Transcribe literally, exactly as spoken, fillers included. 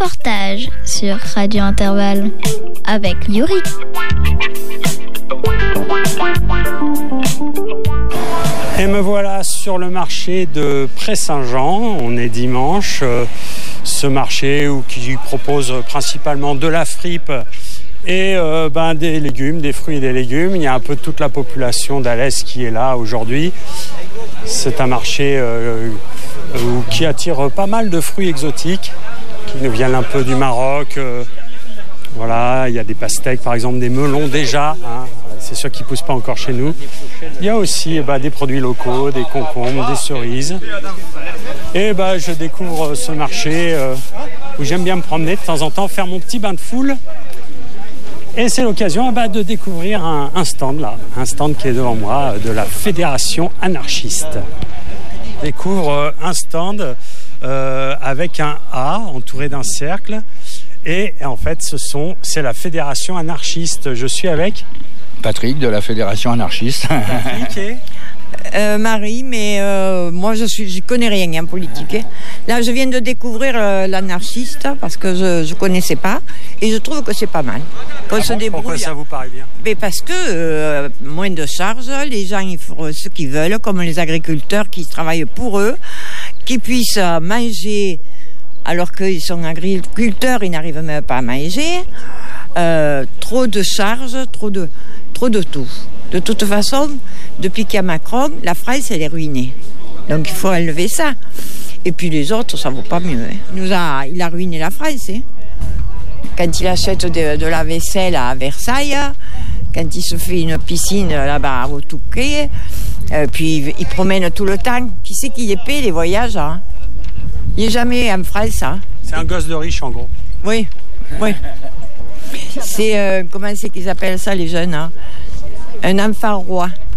reportage sur Radio Intervalle avec Yuri. Et me voilà sur le marché de Pré-Saint-Jean. On est dimanche. Euh, ce marché où, qui propose principalement de la fripe et euh, ben, des légumes, des fruits et des légumes. Il y a un peu toute la population d'Alès qui est là aujourd'hui. C'est un marché euh, où, qui attire pas mal de fruits exotiques qui nous viennent un peu du Maroc. Euh, voilà, il y a des pastèques, par exemple, des melons déjà. Hein. C'est sûr qu'ils ne poussent pas encore chez nous. Il y a aussi bah, des produits locaux, des concombres, des cerises. Et bah, je découvre ce marché euh, où j'aime bien me promener de temps en temps, faire mon petit bain de foule. Et c'est l'occasion bah, de découvrir un, un stand là, un stand qui est devant moi de la Fédération anarchiste. Je découvre euh, un stand euh, avec un A entouré d'un cercle. Et en fait, ce sont, c'est la Fédération anarchiste. Je suis avec Patrick de la Fédération anarchiste. Patrick et euh, Marie, mais euh, moi je suis, je connais rien en politique. Hein. Là, je viens de découvrir euh, l'anarchiste parce que je ne connaissais pas et je trouve que c'est pas mal. Qu'on ah se bon, débrouille. Pourquoi ça vous paraît bien? Mais parce que euh, moins de charges, les gens ils font ce qu'ils veulent, comme les agriculteurs qui travaillent pour eux, qui puissent manger alors qu'ils sont agriculteurs, ils n'arrivent même pas à manger. Euh, trop de charges, trop de, trop de tout. De toute façon, depuis qu'il y a Macron, la France, elle est ruinée. Donc il faut enlever ça. Et puis les autres, ça ne vaut pas mieux. Hein. Il, nous a, il a ruiné la France. Hein. Quand il achète de, de la vaisselle à Versailles, quand il se fait une piscine là-bas au Touquet, euh, puis il, il promène tout le temps. Qui c'est qui les paie les voyages hein? Il n'est jamais en France. Hein. C'est un gosse de riche en gros. Oui, oui. C'est, euh, comment c'est qu'ils appellent ça les jeunes hein? Un enfant roi.